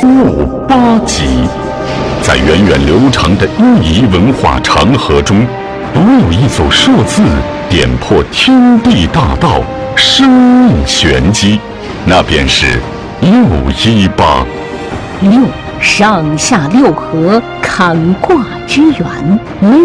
物8集。在源远流长的意义文化长河中，独有一组数字点破天地大道，生命玄机，那便是618。 6上下6合，坎卦之源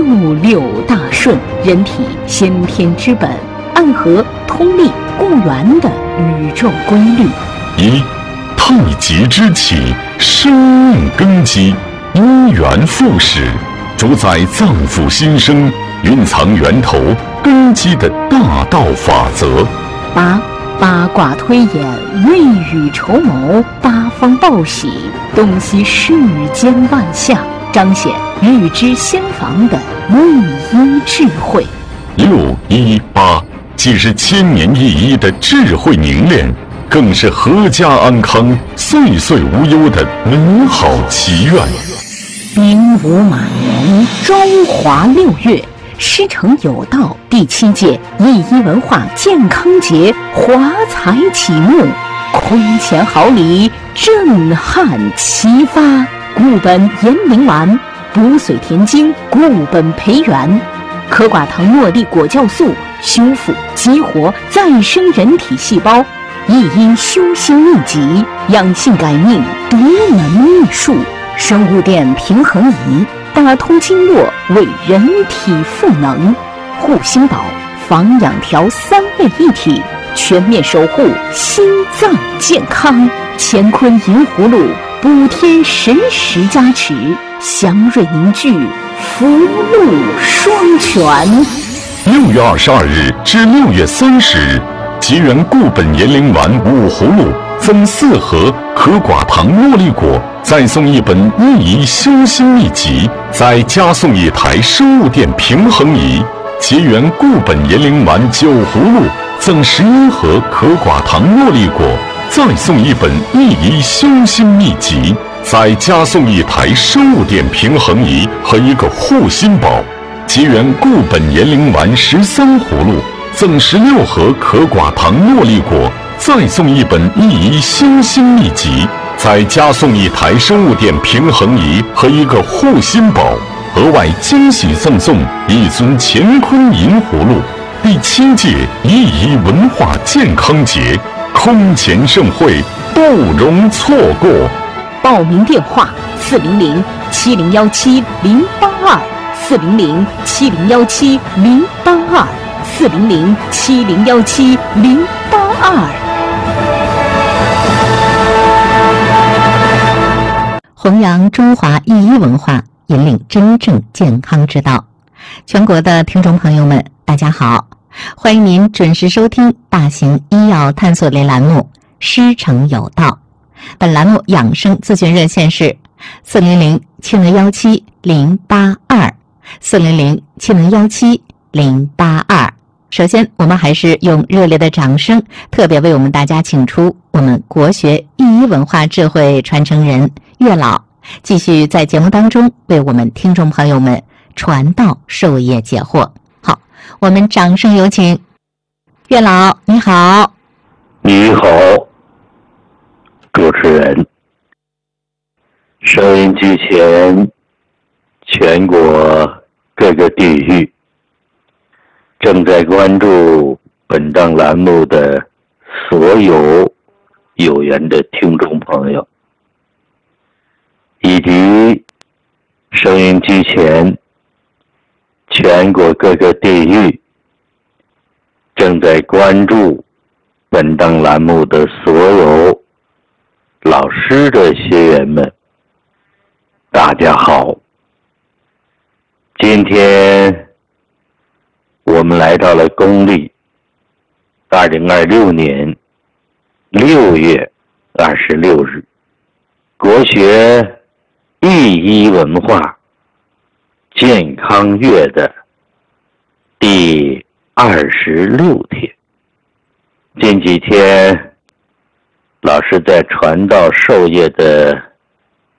，6大顺，人体先天之本，暗合通历共源的宇宙规律。 1太极之气，生命根基，因缘复始，主宰脏腑心生，蕴藏源头根基的大道法则。 8八卦推演，未雨绸缪，八方报喜，洞悉世间万象，彰显预知先防的未一智慧。 618既是千年一一的智慧凝练，更是阖家安康、岁岁无忧的美好祈愿。 丙午马年，中华6月，师承有道第7届11文化健康节华彩启幕，空前好礼，震撼齐发。固本延龄丸，补髓填精，固本培元。可寡糖诺丽果酵素修复激活再生人体细胞，一因修心秘籍，养性改命独门秘术。生物电平衡仪打通经络，为人体赋能。护心宝防养调3位一体，全面守护心脏健康。乾坤银葫芦补天神识加持，祥瑞凝聚，福禄双全。 6月22日至6月30日，吉源固本延龄丸5葫芦分4盒可寡糖诺丽果，再送1本意义修心秘籍，再加送1台生物电平衡仪。吉源固本延龄丸9葫芦赠11盒可寡糖诺丽果，再送1本意义修心秘籍，再加送1台生物电平衡仪和1个护心宝。吉源固本延龄丸13葫芦赠16盒可寡糖诺丽果，再送1本意义修心秘籍，再加送1台生物电平衡仪和1个护心宝。额外惊喜赠送1尊乾坤银葫芦。第7届11文化健康节，空前盛会，不容错过。 报名电话400-7017-082，400-7017-082，400-7017-082。弘扬中华11文化，引领真正健康之道。全国的听众朋友们，大家好，欢迎您准时收听大型医药探索类栏目《师承有道》。本栏目养生咨询热线是400-7017-082，400-7017-082。首先，我们还是用热烈的掌声，特别为我们大家请出我们国学11文化智慧传承人月老，继续在节目当中为我们听众朋友们传道授业解惑。好，我们掌声有请月老。你好。 你好，主持人。收音机前全国各个地域正在关注本档栏目的所有有缘的听众朋友，以及收音机前全国各个地域正在关注本档栏目的所有老师的学员们，大家好。今天我们来到了公历2026年6月26日，国学11文化健康月的第26天。近几天老师在传道授业的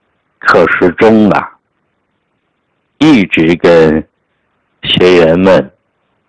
课时中一直跟学员们